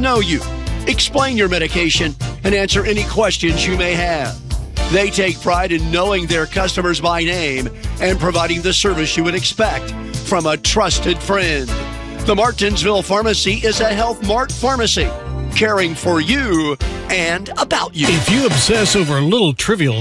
know you, explain your medication, and answer any questions you may have. They take pride in knowing their customers by name and providing the service you would expect from a trusted friend. The Martinsville Pharmacy is a Health Mart pharmacy, caring for you and about you. If you obsess over little trivial